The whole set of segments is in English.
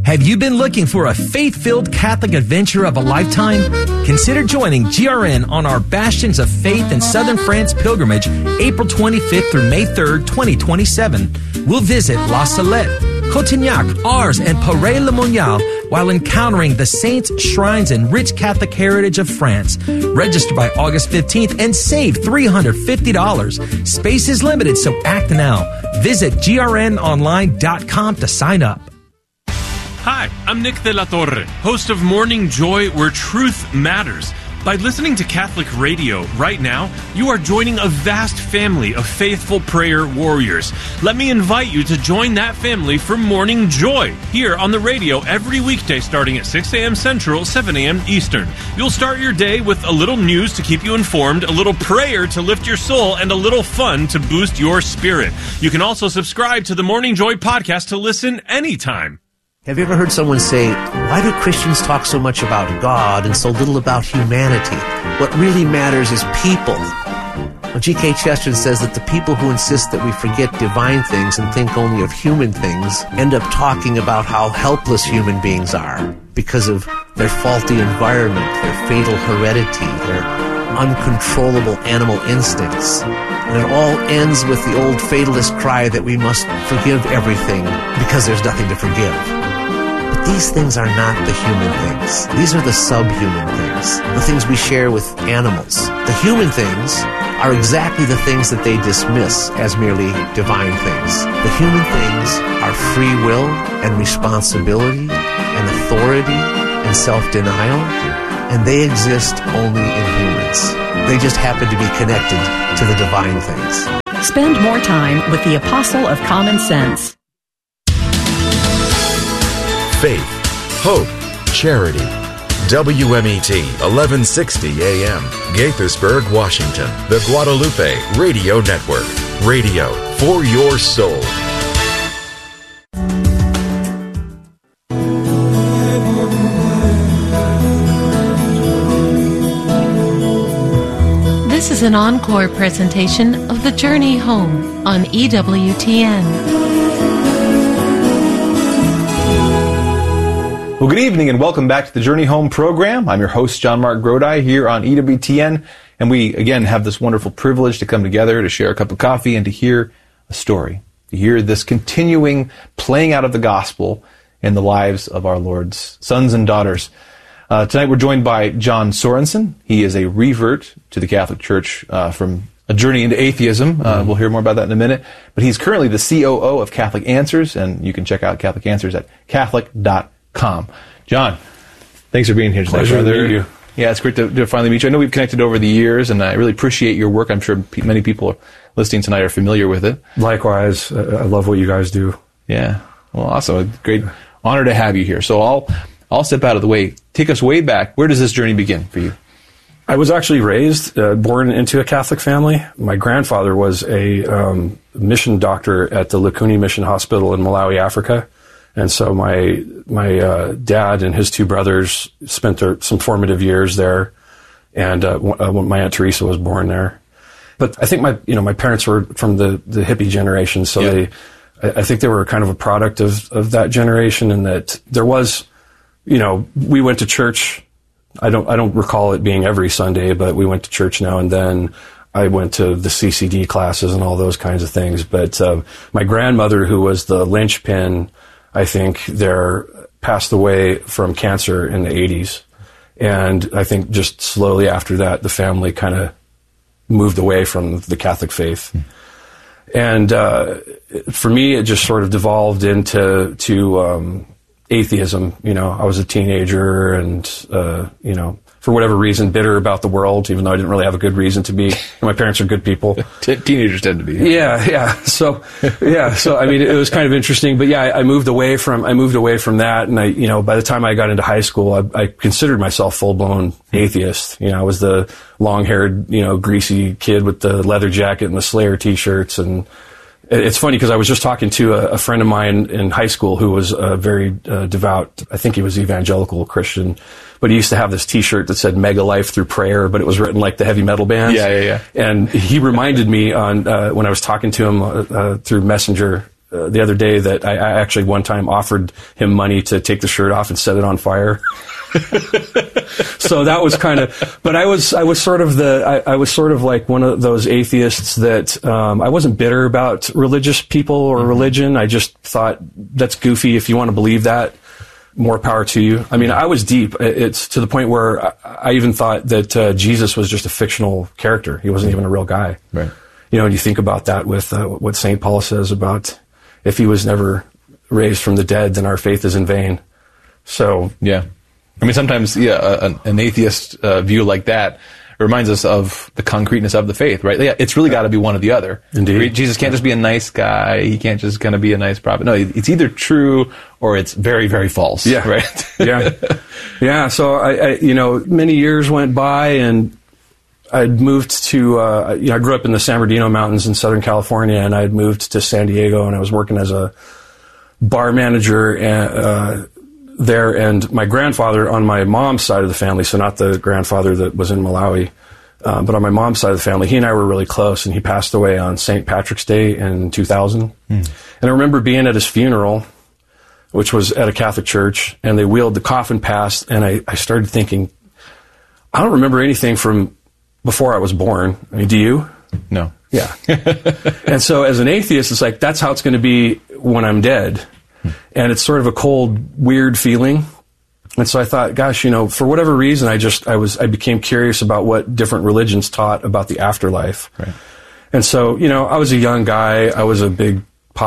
Have you been looking for a faith-filled Catholic adventure of a lifetime? Consider joining GRN on our Bastions of Faith in Southern France pilgrimage, April 25th through May 3rd, 2027. We'll visit La Salette, Cotignac, Ars, and Paray-le-Monial while encountering the saints, shrines, and rich Catholic heritage of France. Register by August 15th and save $350. Space is limited, so act now. Visit grnonline.com to sign up. Hi, I'm Nick de la Torre, host of Morning Joy, where truth matters. By listening to Catholic radio right now, you are joining a vast family of faithful prayer warriors. Let me invite you to join that family for Morning Joy, here on the radio every weekday starting at 6 a.m. Central, 7 a.m. Eastern. You'll start your day with a little news to keep you informed, a little prayer to lift your soul, and a little fun to boost your spirit. You can also subscribe to the Morning Joy podcast to listen anytime. Have you ever heard someone say, why do Christians talk so much about God and so little about humanity? What really matters is people. Well, G.K. Chesterton says that the people who insist that we forget divine things and think only of human things end up talking about how helpless human beings are because of their faulty environment, their fatal heredity, their uncontrollable animal instincts. And it all ends with the old fatalist cry that we must forgive everything because there's nothing to forgive. These things are not the human things. These are the subhuman things, the things we share with animals. The human things are exactly the things that they dismiss as merely divine things. The human things are free will and responsibility and authority and self-denial, and they exist only in humans. They just happen to be connected to the divine things. Spend more time with the Apostle of Common Sense. Faith, hope, charity. WMET 1160 AM, Gaithersburg, Washington. The Guadalupe Radio Network. Radio for your soul. This is an encore presentation of The Journey Home on EWTN. Well, good evening and welcome back to the Journey Home program. I'm your host, John Mark Grodi, here on EWTN. And we, again, have this wonderful privilege to come together to share a cup of coffee and to hear a story, to hear this continuing playing out of the gospel in the lives of our Lord's sons and daughters. Tonight we're joined by John Sorensen. He is a revert to the Catholic Church from a journey into atheism. We'll hear more about that in a minute. But he's currently the COO of Catholic Answers, and you can check out Catholic Answers at catholic.com. John, thanks for being here tonight. Pleasure to meet you. Yeah, it's great to finally meet you. I know we've connected over the years, and I really appreciate your work. I'm sure many people listening tonight are familiar with it. Likewise. I love what you guys do. Yeah. Well, awesome. A great honor to have you here. So I'll step out of the way. Take us way back. Where does this journey begin for you? I was actually raised, born into a Catholic family. My grandfather was a mission doctor at the Lukuni Mission Hospital in Malawi, Africa. And so my dad and his two brothers spent some formative years there, and my Aunt Teresa was born there. But I think my parents were from the hippie generation, so I think they were kind of a product of that generation, and that there was, we went to church. I don't recall it being every Sunday, but we went to church now and then. I went to the CCD classes and all those kinds of things. But my grandmother, who was the linchpin, I think, there, passed away from cancer in the 80s. And I think just slowly after that, the family kind of moved away from the Catholic faith. And for me, it just sort of devolved into atheism. I was a teenager and, for whatever reason, bitter about the world, even though I didn't really have a good reason to be. My parents are good people. Teenagers tend to be. Yeah. So I mean, it was kind of interesting. But yeah, I moved away from that, and by the time I got into high school, I considered myself full-blown atheist. I was the long-haired, greasy kid with the leather jacket and the Slayer t-shirts. And it's funny because I was just talking to a friend of mine in high school who was a very devout, I think he was evangelical Christian, but he used to have this t-shirt that said Mega Life Through Prayer, but it was written like the heavy metal bands. Yeah. And he reminded me when I was talking to him through Messenger the other day that I actually one time offered him money to take the shirt off and set it on fire. So that was kind of, but I was sort of like one of those atheists that, I wasn't bitter about religious people or religion. I just thought that's goofy. If you want to believe that, more power to you. I mean, I was deep. It's to the point where I even thought that, Jesus was just a fictional character. He wasn't even a real guy. Right. You know, and you think about that with, what St. Paul says about if he was never raised from the dead, then our faith is in vain. So, yeah. I mean, sometimes, an atheist view like that reminds us of the concreteness of the faith, right? Yeah, it's really got to be one or the other. Indeed. Jesus can't just be a nice guy. He can't just kind of be a nice prophet. No, it's either true or it's very, very false. Yeah. Right? Yeah. Yeah. So I many years went by and I'd moved to, I grew up in the San Bernardino Mountains in Southern California, and I'd moved to San Diego, and I was working as a bar manager there, and my grandfather on my mom's side of the family, so not the grandfather that was in Malawi, but on my mom's side of the family, he and I were really close, and he passed away on St. Patrick's Day in 2000. And I remember being at his funeral, which was at a Catholic church, and they wheeled the coffin past, and I started thinking, I don't remember anything from before I was born. I mean, do you? No. Yeah. And so as an atheist, it's like, that's how it's going to be when I'm dead. And it's sort of a cold, weird feeling. And so I thought, gosh, for whatever reason, I became curious about what different religions taught about the afterlife. Right. And so, I was a young guy. I was a big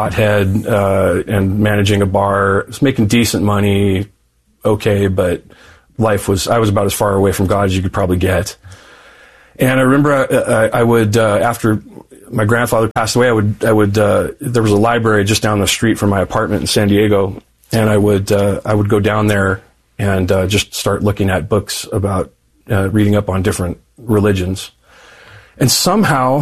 pothead, and managing a bar. I was making decent money. Okay. But I was about as far away from God as you could probably get. And I remember I would, after my grandfather passed away, there was a library just down the street from my apartment in San Diego, and I would go down there and just start looking at books about reading up on different religions. And somehow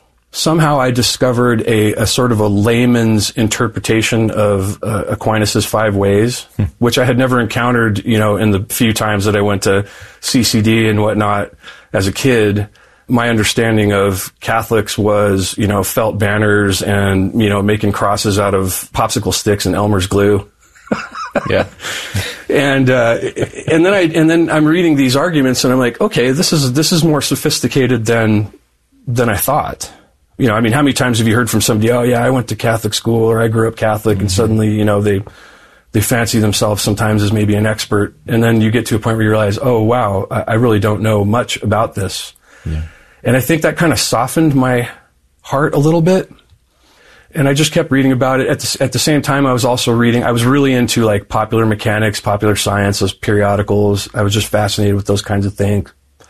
I discovered a sort of a layman's interpretation of Aquinas' 5 ways, which I had never encountered, in the few times that I went to CCD and whatnot as a kid. My understanding of Catholics was, felt banners and, making crosses out of popsicle sticks and Elmer's glue. Yeah. And then I'm reading these arguments and I'm like, okay, this is more sophisticated than I thought. How many times have you heard from somebody, oh yeah, I went to Catholic school or I grew up Catholic, and suddenly, they fancy themselves sometimes as maybe an expert. And then you get to a point where you realize, oh wow, I really don't know much about this. Yeah. And I think that kind of softened my heart a little bit. And I just kept reading about it. At the same time, I was really into like popular mechanics, popular science, those periodicals. I was just fascinated with those kinds of things.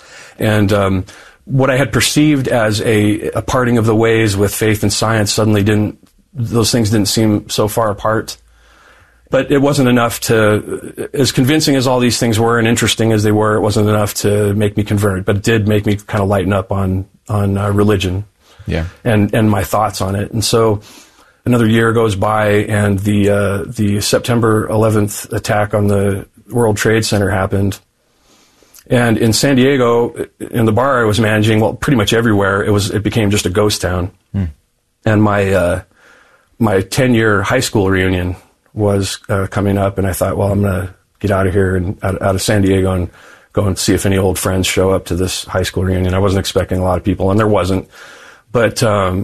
And what I had perceived as a parting of the ways with faith and science those things didn't seem so far apart. But it wasn't enough as convincing as all these things were and interesting as they were, it wasn't enough to make me convert. But it did make me kind of lighten up on religion, yeah, and my thoughts on it. And so another year goes by, and the September 11th attack on the World Trade Center happened. And in San Diego, in the bar I was managing, well, pretty much everywhere, it became just a ghost town. And my 10-year high school reunion was coming up, and I thought, well, I'm going to get out of here and out of San Diego and go and see if any old friends show up to this high school reunion. I wasn't expecting a lot of people, and there wasn't. But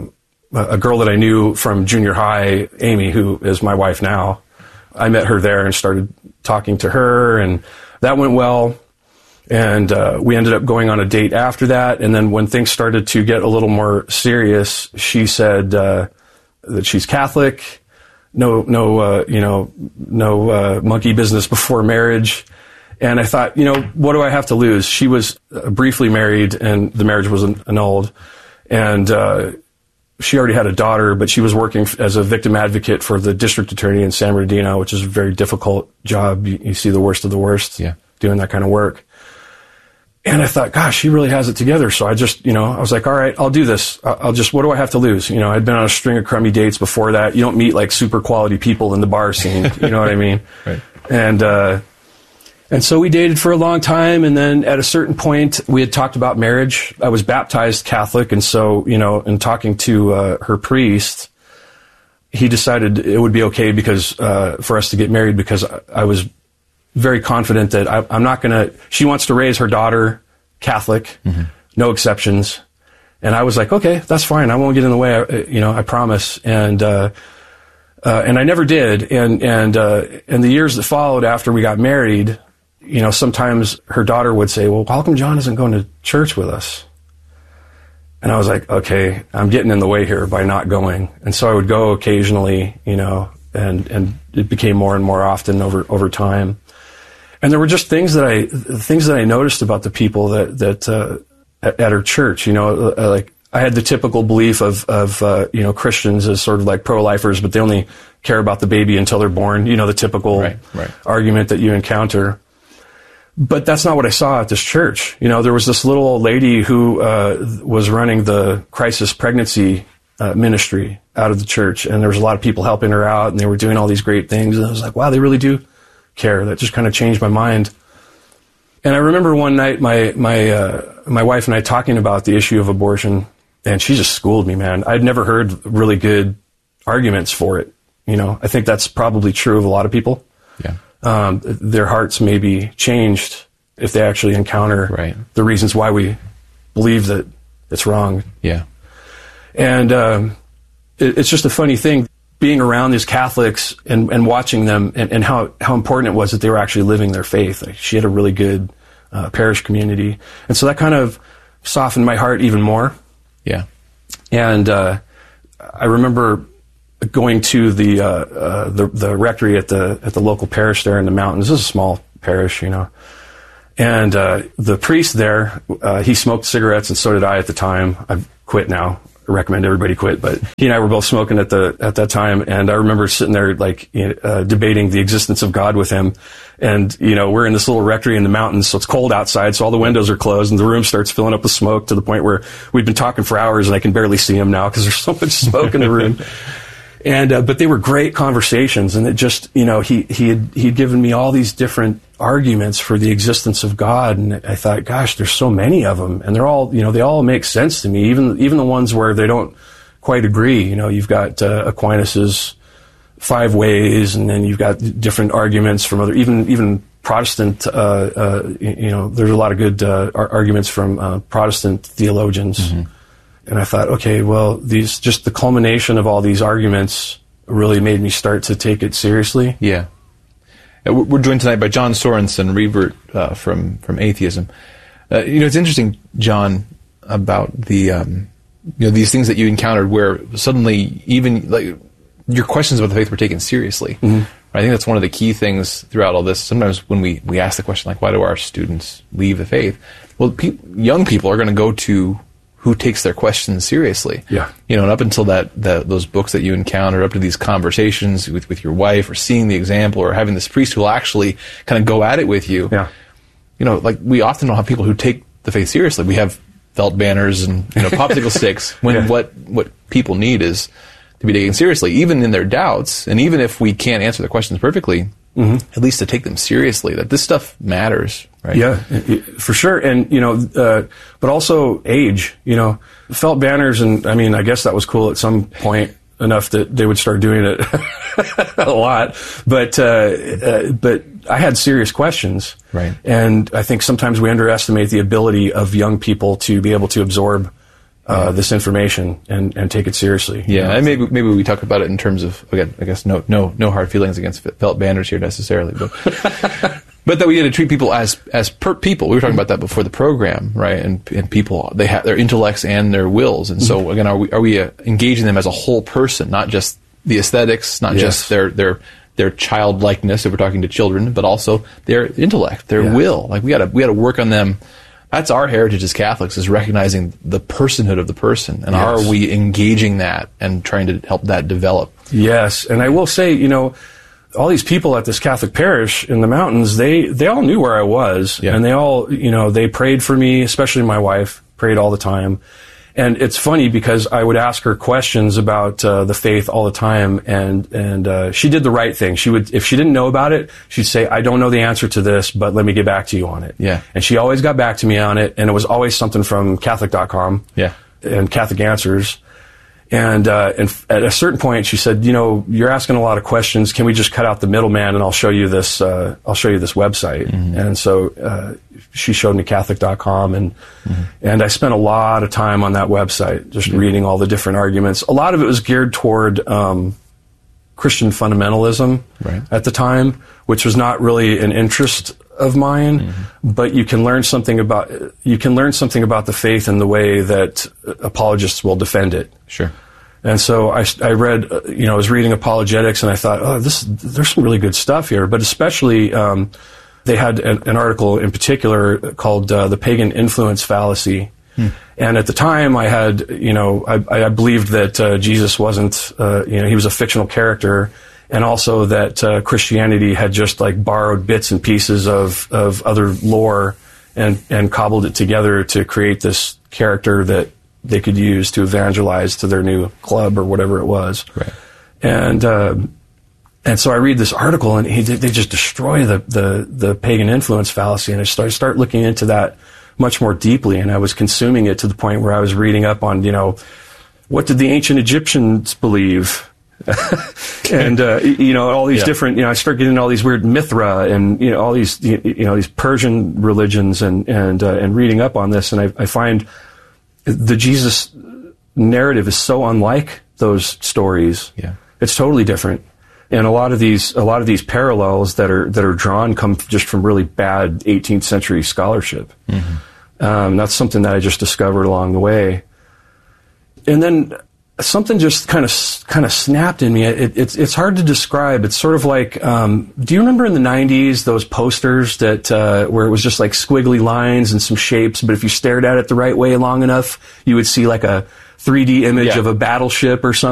a girl that I knew from junior high, Amy, who is my wife now, I met her there and started talking to her, and that went well. And we ended up going on a date after that. And then when things started to get a little more serious, she said that she's Catholic. No monkey business before marriage. And I thought, what do I have to lose? She was briefly married, and the marriage was annulled. And she already had a daughter, but she was working as a victim advocate for the district attorney in San Bernardino, which is a very difficult job. You see the worst of the worst doing that kind of work. And I thought, gosh, she really has it together. So I just, I was like, all right, I'll do this. What do I have to lose? I'd been on a string of crummy dates before that. You don't meet like super quality people in the bar scene. You know what I mean? Right. And so we dated for a long time. And then at a certain point, we had talked about marriage. I was baptized Catholic. And so, in talking to her priest, he decided it would be okay because for us to get married, because I was very confident that I'm not going to. She wants to raise her daughter Catholic, no exceptions, and I was like, okay, that's fine. I won't get in the way. I promise. And I never did. And the years that followed after we got married, sometimes her daughter would say, well, how come John isn't going to church with us? And I was like, okay, I'm getting in the way here by not going. And so I would go occasionally, and it became more and more often over time. And there were just things that I noticed about the people that at her church, like I had the typical belief of Christians as sort of like pro-lifers, but they only care about the baby until they're born, the typical argument that you encounter. But that's not what I saw at this church. There was this little old lady who was running the crisis pregnancy ministry out of the church, and there was a lot of people helping her out, and they were doing all these great things. And I was like, wow, they really do care. That just kind of changed my mind. And I remember one night my wife and I talking about the issue of abortion, and she just schooled me, man. I'd never heard really good arguments for it. I think that's probably true of a lot of people. Yeah. Their hearts may be changed if they actually encounter the reasons why we believe that it's wrong. Yeah. And it's just a funny thing, being around these Catholics and watching them and how important it was that they were actually living their faith. Like, she had a really good parish community. And so that kind of softened my heart even more. Yeah. And I remember going to the rectory at the local parish there in the mountains. This is a small parish, And the priest there, he smoked cigarettes, and so did I at the time. I've quit now. I recommend everybody quit, but he and I were both smoking at that time. And I remember sitting there debating the existence of God with him. And, we're in this little rectory in the mountains, so it's cold outside, so all the windows are closed, and the room starts filling up with smoke to the point where we'd been talking for hours, and I can barely see him now because there's so much smoke in the room. And, but they were great conversations, and it just, he'd given me all these different arguments for the existence of God, and I thought, gosh, there's so many of them, and they're all, they all make sense to me, even the ones where they don't quite agree. You've got Aquinas's 5 ways, and then you've got different arguments from other, even Protestant, there's a lot of good arguments from Protestant theologians. Mm-hmm. And I thought, okay, well, just the culmination of all these arguments really made me start to take it seriously. Yeah. We're joined tonight by John Sorensen, revert from atheism. It's interesting, John, about the these things that you encountered where suddenly even like your questions about the faith were taken seriously. Mm-hmm. I think that's one of the key things throughout all this. Sometimes when we ask the question, like, why do our students leave the faith? Well, young people are going to go to who takes their questions seriously. Yeah. And up until those books that you encounter, up to these conversations with your wife, or seeing the example, or having this priest who will actually kind of go at it with you. Yeah. Like we often don't have people who take the faith seriously. We have felt banners and popsicle sticks when what people need is to be taken seriously, even in their doubts, and even if we can't answer the questions perfectly, at least to take them seriously, that this stuff matters, right? Yeah, for sure. And, but also age, felt banners, and I mean, I guess that was cool at some point enough that they would start doing it a lot. But I had serious questions. Right. And I think sometimes we underestimate the ability of young people to be able to absorb this information and take it seriously. Yeah, and maybe we talk about it in terms of, again, I guess no hard feelings against felt banners here necessarily, but that we get to treat people as people. We were talking about that before the program, right? And people, they have their intellects and their wills, and so again, are we engaging them as a whole person, not just the aesthetics, not just their childlikeness if we're talking to children, but also their intellect, their will. Like we got to work on them. That's our heritage as Catholics, is recognizing the personhood of the person. And are we engaging that and trying to help that develop? Yes. And I will say, all these people at this Catholic parish in the mountains, they all knew where I was. Yeah. And they all, they prayed for me, especially my wife, prayed all the time. And it's funny because I would ask her questions about the faith all the time, and she did the right thing. She would, if she didn't know about it, she'd say, "I don't know the answer to this, but let me get back to you on it." Yeah. And she always got back to me on it, and it was always something from Catholic.com. Yeah. And Catholic Answers. And at a certain point, she said, you're asking a lot of questions. Can we just cut out the middleman and I'll show you this website? Mm-hmm. And so she showed me Catholic.com, and I spent a lot of time on that website, just reading all the different arguments. A lot of it was geared toward Christian fundamentalism at the time, which was not really an interest of mine, but you can learn something about the faith in the way that apologists will defend it. Sure. And so I read, I was reading apologetics, and I thought, there's some really good stuff here. But especially, they had an article in particular called "The Pagan Influence Fallacy." And at the time, I had, I believed that Jesus wasn't, he was a fictional character, and also that Christianity had just like borrowed bits and pieces of other lore and cobbled it together to create this character that they could use to evangelize to their new club or whatever it was. Right. And so I read this article, and they just destroy the pagan influence fallacy, and I start looking into that much more deeply, and I was consuming it to the point where I was reading up on, what did the ancient Egyptians believe? And, all these different, I start getting all these weird Mithra and, all these, these Persian religions and reading up on this, and I find the Jesus narrative is so unlike those stories. Yeah. It's totally different. And a lot of these parallels that are drawn come just from really bad 18th century scholarship. Mm-hmm. That's something that I just discovered along the way. And then something just kind of snapped in me. It's hard to describe. It's sort of like, do you remember in the 90s those posters that where it was just like squiggly lines and some shapes, but if you stared at it the right way long enough, you would see like a 3D image of a battleship or something?